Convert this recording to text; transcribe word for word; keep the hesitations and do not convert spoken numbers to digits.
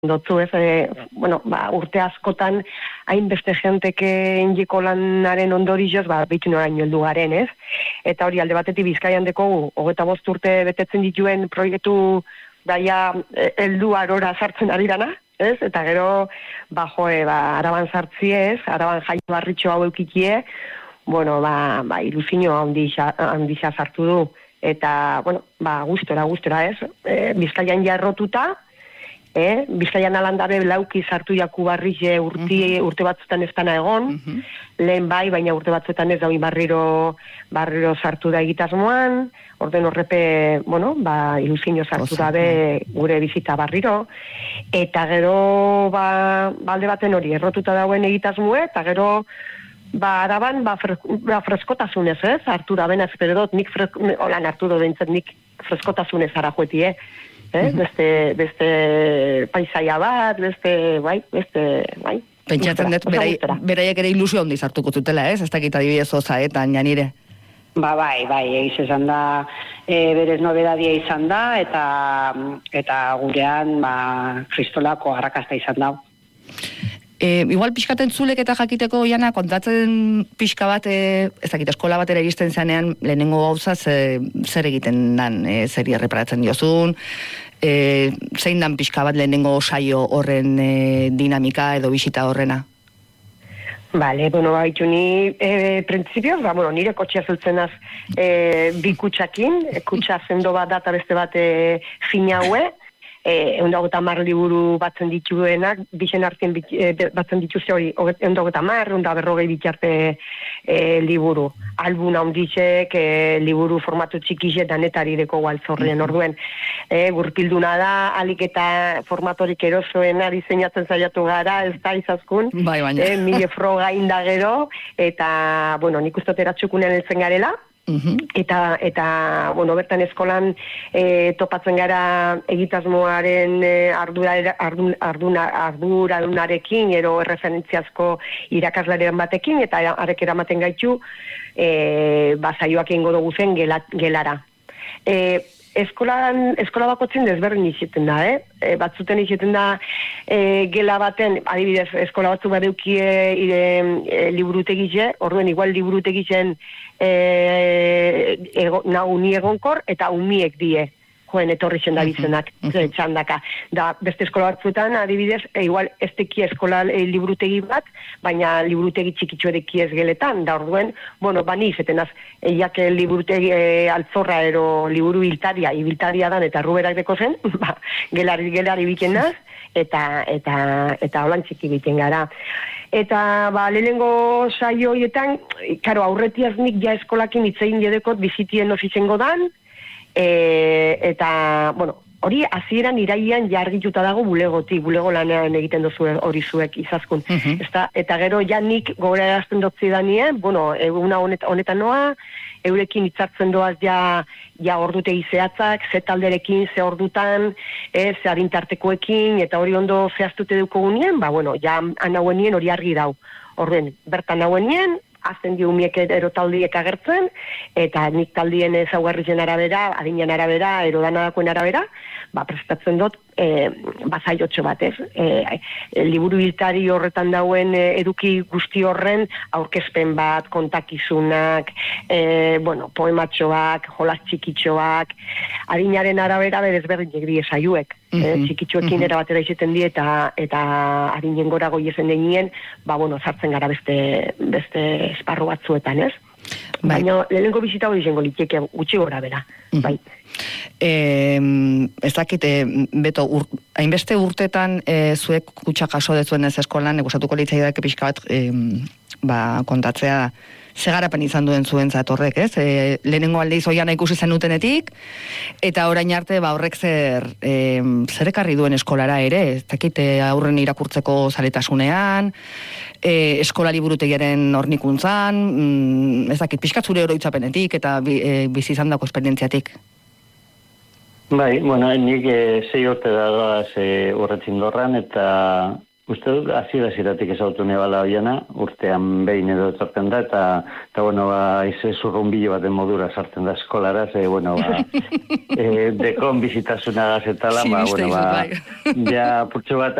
dotzu, ez, e, bueno, ba, urte askotan hainbeste jenteke indiko lanaren ondorioz, ba, bitu noraino heldu garen, ez? Eta hori alde batetik Bizkaian dekogu, hogeita bost urte betetzen dituen proiektu daia heldu arora sartzen ari dana, ez? Eta gero, ba, joe, ba, Araban sartziez, Araban jai barritxo hau eukikie, bueno, ba, ba, ilusio handixa, handixa sartu du. Eta, bueno, ba, gustora, gustora, ez? E, Bizkaian jarrotuta, Eh, Bizkaian alandabe lauki sartu jaku barrize urti, uh-huh. urte batzutan ez dana egon, uh-huh. lehen bai, baina urte batzuetan ez daui barriro, barriro sartu da egitasmoan, orden horrepe, bueno, ba, ilusinio sartu Osa, dabe gure bizita barriro, eta gero, ba, balde baten hori, errotuta dauen egitasmoe, eta gero, ba, Araban, ba, fre, ba freskotasunez, ez, hartu da bena, espero dut, nik fresk, holan hartu do dintzen, nik freskotasunez ara jueti, eh? Eh? Uh-huh. Beste, beste paisaia bat, beste, bai, beste, bai. Pentsatzen dut, berai, beraiek ere ilusio handi sartuko zutela, ez? Ez dakit adibidez ozaetan, janire. Ba, bai, bai, egiz esan da, e, berez nobedadia izan da, eta, eta gurean, ba, kristolako arrakasta izan da. E, igual pixkaten zulek eta jakiteko jana, kontatzen pixka bat, e, ez dakit, eskola batera iristen zanean, lehenengo gauza ze, zer egiten dan, e, zer erreparatzen diozun, e, zein dan pixka bat lehenengo saio horren e, dinamika edo bisita horrena? Bale, bueno, baitu ni, e, prinsipioz, ba, bueno, nire kotxea zultzen az e, bi kutsakin, e, kutsa zendo bat data beste bat e, fina haue, egun dago eta mar liburu batzen dituenak, bixen artien e, batzen dituzte hori, egun dago eta mar, egun da berrogei bitarte e, liburu. Albuna onditxek, e, liburu formatu txikixe danetari deko gualtzorrien orduen. E, gurpilduna da, alik eta formatorik erosoena diseinatzen zaiatu gara, ez da izaskun, bai, baina. E, mile froga indagero, eta, bueno, nik uste teratxukunean eltzen garela, Uh-huh. Eta, eta, bueno, bertan eskolan e, topatzen gara egitasmoaren e, ardura, ardun, arduna, arduradunarekin, ero erreferentziazko irakaslaren batekin, eta arek eramaten gaitu, e, basaioak egingo dugu zen gela, gelara. E, Eskolan, eskola bakotzen desberdin izeten da, eh? E, batzuten izeten da e, gela baten, adibidez, eskola batzu badeukie ire, e, liburutegize, orduen igual liburutegizen e, ego, na uni egonkor eta umiek die, joen etorri zen da bizenak, uh-huh. txandaka. Da, beste eskola batzuetan, adibidez, e, igual ez teki eskola e, liburutegi bat, baina liburutegi txikitzu edeki ez geletan, da orduen, bueno, bani izetenaz, eiak liburutegi e, altzorra ero liburu biltaria, ibiltaria dan, eta ruberak deko zen, ba, gelari, gelari bikenaz, eta, eta, eta holan txiki biten gara. Eta, ba, lehenengo saio horietan, karo, aurretiaz nik ja eskolakin itzein diedekot bizitien ofizengo dan, E, eta, bueno, hori hasieran iraian jargituta dago bulegotik, bulego lanean egiten dozu hori zuek izaskun. Uh-huh. Ezta, eta gero ja nik gogora erazten dotzi danien, bueno, eguna honet, honetan noa, eurekin hitzartzen doaz ja, ja ordutegi zehatzak, ze talderekin, ze ordutan, e, ze arintartekoekin, eta hori ondo zehaztute duko gunien, ba, bueno, ja anauen hori argi dau. Horren, bertan nauen nien, azten diumiek erotaldiek agertzen, eta nik taldien ezaugarrizen arabera, adinen arabera, erodanakoen arabera, ba, prestatzen dut, e, bazaiotxo bat, ez? E, e, liburu biltari horretan dauen e, eduki guzti horren, aurkezpen bat, kontakizunak, e, bueno, poematxoak, jolas txikitxoak, adinaren arabera berezberdinek die saioek. Uh-huh. E, txikitxoekin uh-huh. erabatera izaten die, eta, eta adinen gora goiezen denien, ba, bueno, sartzen gara beste, beste esparru batzuetan, ez? Bai. Baina lehenengo bizita hori izango liteke gutxi gora bera. Uh-huh. Bai. Eh, ez dakit, beto, ur, hainbeste urtetan eh, zuek kutsa jaso dezuen ez eskolan, egosatuko litzaidak pixka bat eh, ba, kontatzea segarapen izan duen zuen zatorrek, ez? E, lehenengo alde izoian ikusi zenutenetik, eta orain arte ba, horrek zer, e, zer ekarri duen eskolara ere, ez dakit aurren irakurtzeko zaletasunean, e, eskola liburutegiaren hornikuntzan, mm, ez dakit, pixkat zure oroitzapenetik eta bi, e, bizi izan dako esperientziatik. Bai, bueno, nik e, sei urte da doaz e, urretzin dorran, eta Uste dut, hasiera-hasieratik ezautu nebala oiana, urtean behin edo etorten da, eta, eta bueno, ba, ize zurrumbilo baten modura sartzen da eskolara, ze, bueno, ba, e, dekon bizitasunagaz eta la, ba, bueno, ba, ja, purtsu bat,